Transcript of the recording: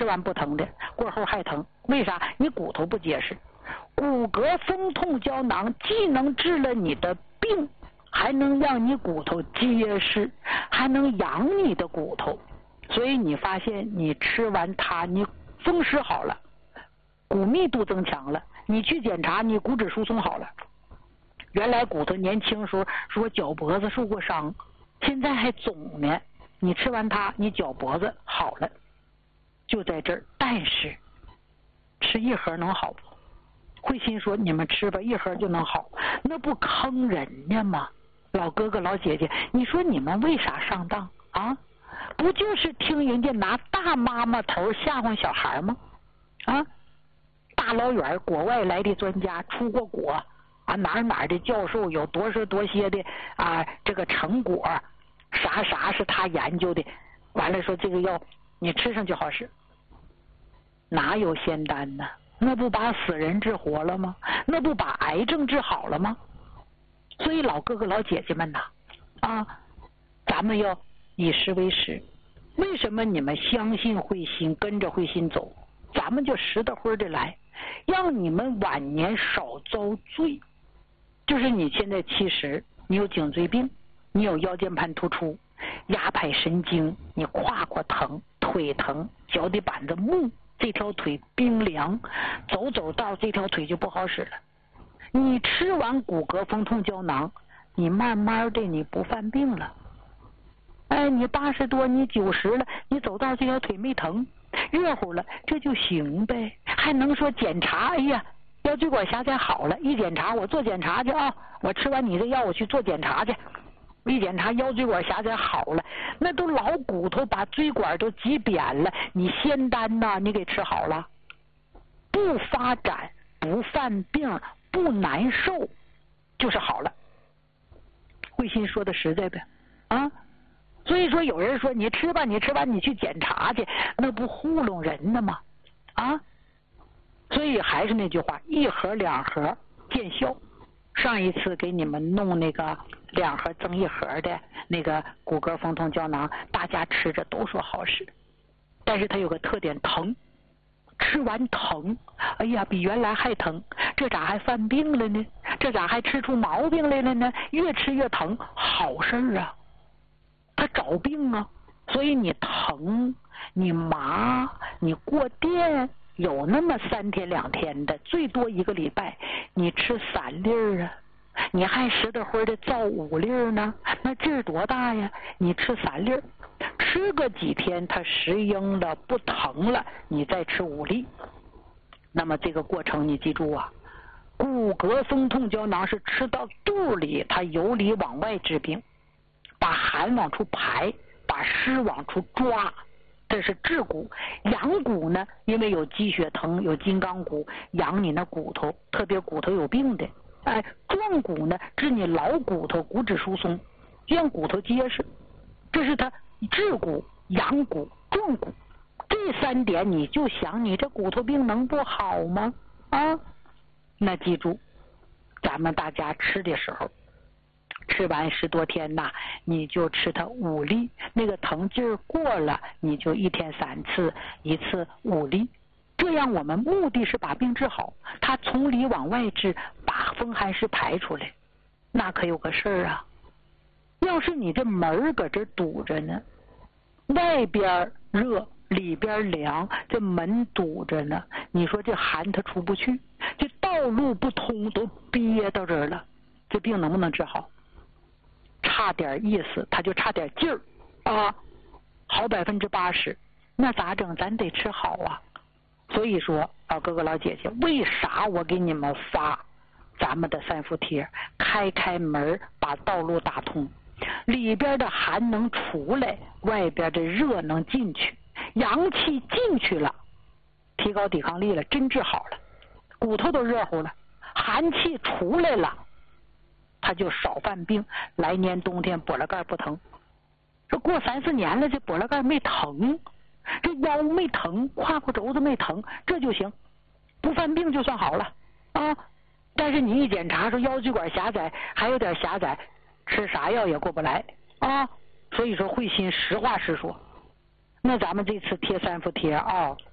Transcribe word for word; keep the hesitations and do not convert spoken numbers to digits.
吃完不疼的，过后还疼，为啥？你骨头不结实。骨骼风痛胶囊既能治了你的病，还能让你骨头结实，还能养你的骨头。所以你发现你吃完它，你风湿好了，骨密度增强了，你去检查你骨质疏松好了。原来骨头年轻时候说脚脖子受过伤，现在还肿呢，你吃完它，你脚脖子好了，就在这儿。但是吃一盒能好不？慧心说你们吃吧，一盒就能好，那不坑人家吗？老哥哥老姐姐，你说你们为啥上当啊？不就是听人家拿大妈妈头吓唬小孩吗？啊，大老远国外来的专家出过国啊，哪儿哪儿的教授有多少多些的啊这个成果，啥啥是他研究的，完了说这个药你吃上就好使，哪有仙丹呢？那不把死人治活了吗？那不把癌症治好了吗？所以老哥哥老姐姐们呐，啊，咱们要以食为食。为什么你们相信慧心，跟着慧心走，咱们就实得会的来，让你们晚年少遭罪。就是你现在七十，你有颈椎病，你有腰间盘突出，压迫神经，你胯胯疼，腿疼，脚底板子木，这条腿冰凉，走走道这条腿就不好使了。你吃完骨骼风痛胶囊，你慢慢的你不犯病了。哎，你八十多，你九十了，你走道这条腿没疼，热乎了，这就行呗。还能说检查？哎呀，腰椎管狭窄好了，一检查我做检查去啊，我吃完你这药我去做检查去。一检查腰椎管狭窄好了，那都老骨头把椎管都挤扁了，你仙丹呐，你给吃好了，不发展，不犯病，不难受，就是好了。慧心说的实在呗，啊，所以说有人说你吃吧，你吃完你去检查去，那不糊弄人的吗？啊，所以还是那句话，一盒两盒见效。上一次给你们弄那个两盒增一盒的那个骨骼风痛胶囊，大家吃着都说好使，但是它有个特点，疼，吃完疼，哎呀比原来还疼，这咋还犯病了呢？这咋还吃出毛病来了呢？越吃越疼，好事儿啊，他找病啊。所以你疼，你麻，你过电，有那么三天两天的，最多一个礼拜，你吃三粒儿啊，你还使得会的造五粒儿呢，那劲儿多大呀？你吃三粒儿，吃个几天它适应了不疼了，你再吃五粒。那么这个过程你记住啊，骨骼风痛胶囊是吃到肚里，它由里往外治病，把寒往出排，把湿往出抓，这是治骨。养骨呢，因为有鸡血藤，有金刚骨，养你那骨头，特别骨头有病的。哎，壮骨呢，治你老骨头，骨质疏松，让骨头结实。这是它治骨、养骨、壮骨这三点，你就想你这骨头病能不好吗？啊，那记住，咱们大家吃的时候，吃完十多天呐，你就吃它五粒，那个疼劲儿过了，你就一天三次，一次五粒。这样我们目的是把病治好，它从里往外治，把风寒湿排出来。那可有个事儿啊，要是你这门搁这堵着呢，外边热里边凉，这门堵着呢，你说这寒它出不去，这道路不通，都憋到这儿了，这病能不能治好？差点意思，他就差点劲儿啊，好百分之八十，那咋整？咱得吃好啊。所以说，老哥哥老姐姐，为啥我给你们发咱们的三伏贴，开开门，把道路打通，里边的寒能出来，外边的热能进去，阳气进去了，提高抵抗力了，真治好了，骨头都热乎了，寒气出来了，他就少犯病，来年冬天脖子盖不疼。这过三四年了，这脖子盖没疼，这腰没疼，胯骨轴子没疼，这就行，不犯病就算好了啊。但是你一检查说腰椎管狭窄，还有点狭窄，吃啥药也过不来啊。所以说慧心实话实说，那咱们这次贴三伏贴啊。